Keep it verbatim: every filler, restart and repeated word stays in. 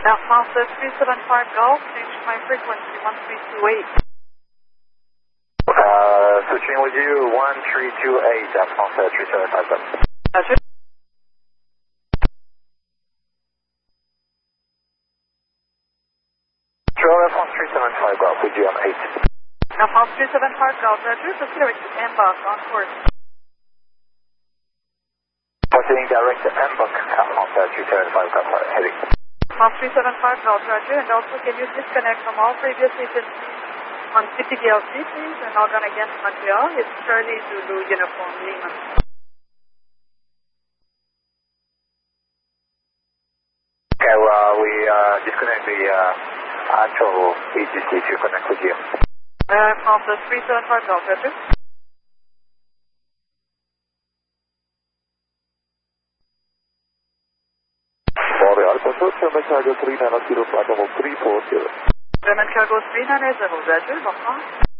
Air France three seven five Golf, change my frequency one three two eight. Uh, switching with you, one three two eight, Air France three seven five Golf. Roger. Air France three seven five Golf, with you on eight. Air France three seven five Golf, Roger, proceed to embark on course. Proceeding direct to Hamburg, Air France three seven five Golf, heading. France three seven five Golf, Roger, and also can you disconnect from all previous agencies on C P D L C, please, and log on again to Montreal. It's Charlie Zulu Uniform Lima. Okay, well, we uh, disconnect the uh, actual E T C to connect with you. Uh, France three seven five Golf, Roger. German Cargo three nine zero, flight level three four zero. German Cargo three nine zero, Roger, bonsoir.